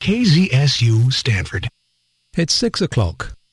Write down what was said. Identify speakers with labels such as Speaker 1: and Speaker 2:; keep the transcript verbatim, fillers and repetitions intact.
Speaker 1: K Z S U Stanford.
Speaker 2: It's six o'clock.